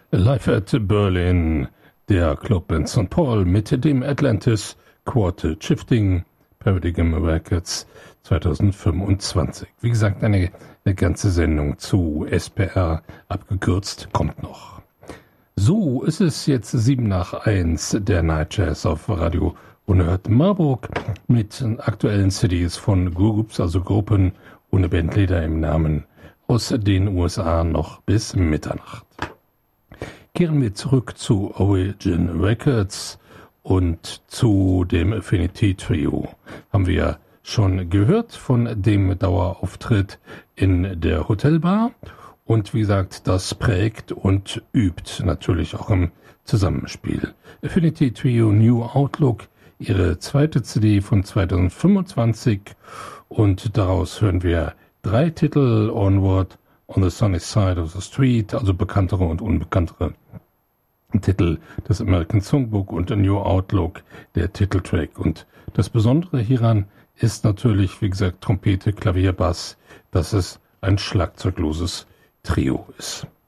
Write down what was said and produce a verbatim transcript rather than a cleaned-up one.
Live at Berlin, der Club in Sankt Paul mit dem Atlantis Quartet Shifting Paradigm Records zwanzig fünfundzwanzig. Wie gesagt, eine, eine ganze Sendung zu S P R, abgekürzt, kommt noch. So ist es jetzt sieben nach eins, der Night Jazz auf Radio Unerhört Marburg mit aktuellen C Ds von Groups, also Gruppen ohne Bandleader im Namen, aus den U S A noch bis Mitternacht. Kehren wir zurück zu Origin Records und zu dem Affinity Trio. Haben wir schon gehört von dem Dauerauftritt in der Hotelbar. Und wie gesagt, das prägt und übt natürlich auch im Zusammenspiel. Affinity Trio New Outlook, ihre zweite C D von zwanzig fünfundzwanzig. Und daraus hören wir drei Titel: Onward, On the Sunny Side of the Street, also bekanntere und unbekanntere Titel des American Songbook, und A New Outlook, der Titeltrack. Und das Besondere hieran ist natürlich, wie gesagt, Trompete, Klavier, Bass, dass es ein schlagzeugloses Trio ist.